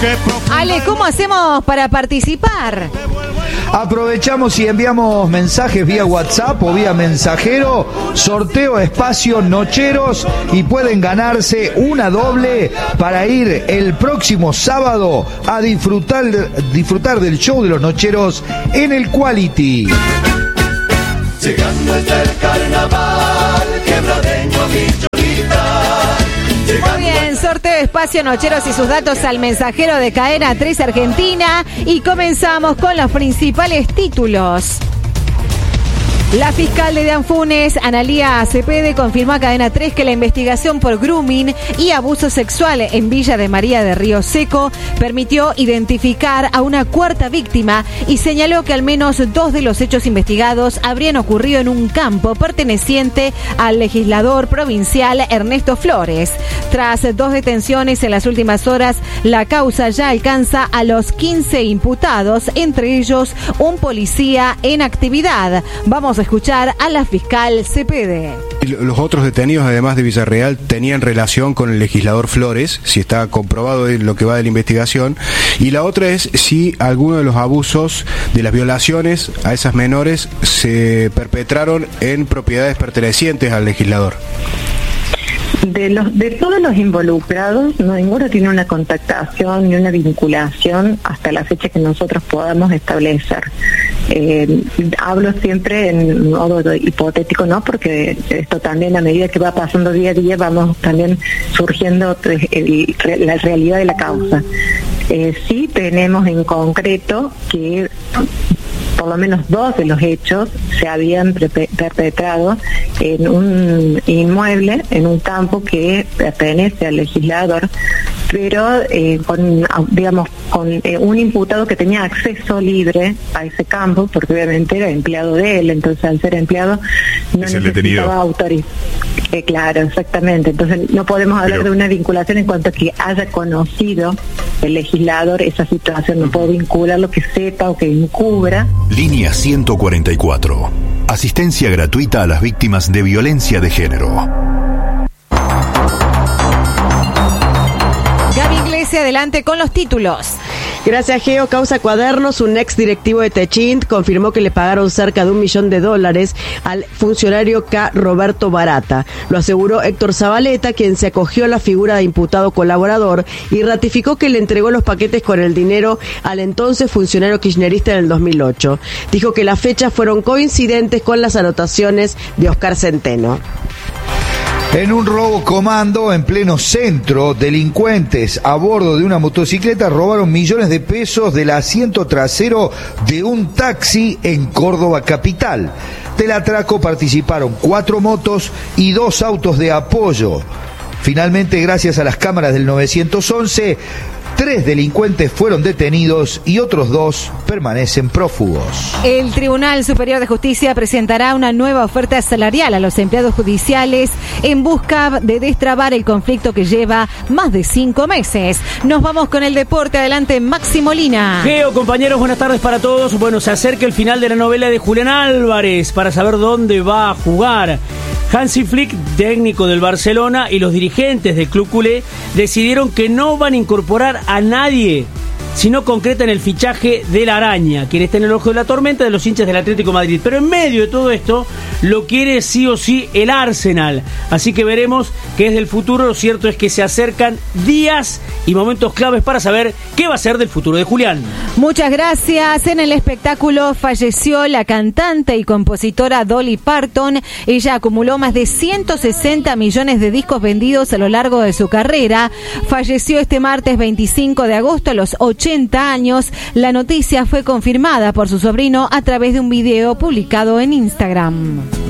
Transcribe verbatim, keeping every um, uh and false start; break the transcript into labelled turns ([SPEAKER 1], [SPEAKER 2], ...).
[SPEAKER 1] Ale, ¿cómo hacemos para participar?
[SPEAKER 2] Aprovechamos y enviamos mensajes vía WhatsApp o vía mensajero, sorteo espacio Nocheros, y pueden ganarse una doble para ir el próximo sábado a disfrutar, disfrutar del show de los Nocheros en el Quality.
[SPEAKER 3] Llegando está el carnaval, quebradeño mi Cholita.
[SPEAKER 1] Muy bien, sorteo espacio Nocheros y sus datos al mensajero de Cadena tres Argentina, y comenzamos con los principales títulos. La fiscal de Danfunes, Analía Cepede, confirmó a Cadena tres que la investigación por grooming y abuso sexual en Villa de María de Río Seco permitió identificar a una cuarta víctima y señaló que al menos dos de los hechos investigados habrían ocurrido en un campo perteneciente al legislador provincial Ernesto Flores. Tras dos detenciones en las últimas horas, la causa ya alcanza a los quince imputados, entre ellos un policía en actividad. Vamos a escuchar a la fiscal Cepede.
[SPEAKER 4] Los otros detenidos, además de Villarreal, tenían relación con el legislador Flores, si está comprobado en lo que va de la investigación, y la otra es si alguno de los abusos, de las violaciones a esas menores se perpetraron en propiedades pertenecientes al legislador.
[SPEAKER 5] De los de todos los involucrados, no, ninguno tiene una contactación ni una vinculación hasta la fecha que nosotros podamos establecer. Eh, hablo siempre en modo hipotético, ¿no? Porque esto también, a medida que va pasando día a día, vamos también surgiendo el, el, la realidad de la causa. Eh, sí tenemos en concreto que por lo menos dos de los hechos se habían perpetrado en un inmueble, en un campo que pertenece al legislador, pero eh, con, digamos, con eh, un imputado que tenía acceso libre a ese campo, porque obviamente era empleado de él, entonces al ser empleado no
[SPEAKER 6] es
[SPEAKER 5] necesitaba autorización. Eh, claro, exactamente. Entonces no podemos hablar pero... de una vinculación en cuanto a que haya conocido el legislador esa situación, no puedo vincular lo que sepa o que encubra.
[SPEAKER 6] Línea ciento cuarenta y cuatro. Asistencia gratuita a las víctimas de violencia de género.
[SPEAKER 1] Gaby Iglesias, adelante con los títulos.
[SPEAKER 7] Gracias, Geo. Causa Cuadernos. Un ex directivo de Techint confirmó que le pagaron cerca de un millón de dólares al funcionario K. Roberto Barata. Lo aseguró Héctor Zabaleta, quien se acogió a la figura de imputado colaborador y ratificó que le entregó los paquetes con el dinero al entonces funcionario kirchnerista en el dos mil ocho. Dijo que las fechas fueron coincidentes con las anotaciones de Oscar Centeno.
[SPEAKER 2] En un robo comando en pleno centro, delincuentes a bordo de una motocicleta robaron millones de pesos del asiento trasero de un taxi en Córdoba capital. Del atraco participaron cuatro motos y dos autos de apoyo. Finalmente, gracias a las cámaras del nueve once, tres delincuentes fueron detenidos y otros dos permanecen prófugos.
[SPEAKER 1] El Tribunal Superior de Justicia presentará una nueva oferta salarial a los empleados judiciales en busca de destrabar el conflicto que lleva más de cinco meses. Nos vamos con el deporte. Adelante, Maxi Molina.
[SPEAKER 8] Geo, compañeros, buenas tardes para todos. Bueno, se acerca el final de la novela de Julián Álvarez para saber dónde va a jugar. Hansi Flick, técnico del Barcelona, y los dirigentes del club culé decidieron que no van a incorporar a nadie si no concretan el fichaje de la Araña, quien está en el ojo de la tormenta de los hinchas del Atlético de Madrid. Pero en medio de todo esto, lo quiere sí o sí el Arsenal. Así que veremos qué es del futuro. Lo cierto es que se acercan días y momentos claves para saber qué va a ser del futuro de Julián.
[SPEAKER 1] Muchas gracias. En el espectáculo falleció la cantante y compositora Dolly Parton. Ella acumuló más de ciento sesenta millones de discos vendidos a lo largo de su carrera. Falleció este martes veinticinco de agosto a los ochenta años. La noticia fue confirmada por su sobrino a través de un video publicado en Instagram.